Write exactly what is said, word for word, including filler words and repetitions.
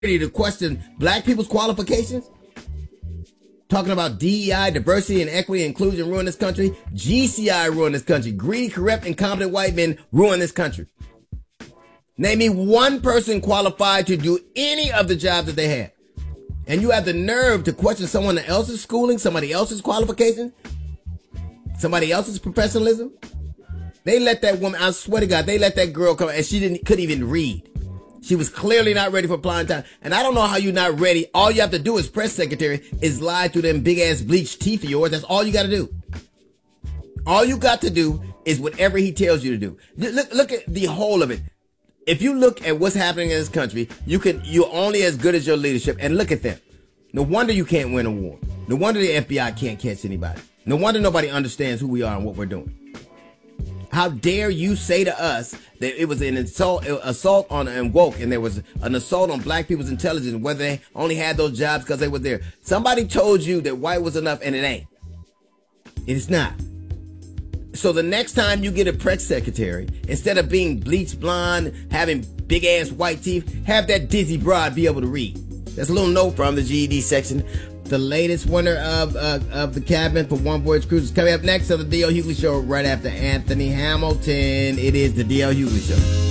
to question black people's qualifications? Talking about D E I, diversity and equity and inclusion ruin this country. G C I ruin this country. Greedy, corrupt, incompetent white men ruin this country. Name me one person qualified to do any of the jobs that they have. And you have the nerve to question someone else's schooling, somebody else's qualifications, somebody else's professionalism. They let that woman, I swear to God, they let that girl come and she didn't couldn't even read. She was clearly not ready for prime time. And I don't know how you're not ready. All you have to do as press secretary is lie through them big ass bleached teeth of yours. That's all you got to do. All you got to do is whatever he tells you to do. Look, look at the whole of it. If you look at what's happening in this country, you can, you're only as good as your leadership. And look at them. No wonder you can't win a war. No wonder the F B I can't catch anybody. No wonder nobody understands who we are and what we're doing. How dare you say to us that it was an assault, assault on and woke, and there was an assault on black people's intelligence, whether they only had those jobs because they were there. Somebody told you that white was enough, and it ain't. It's not. So the next time you get a press secretary, instead of being bleached blonde, having big ass white teeth, have that dizzy broad be able to read. That's a little note from the G E D section. The latest winner of uh, of the cabin for One Voyage Cruise is coming up next on the D L Hughley Show right after Anthony Hamilton. It is the D L Hughley Show.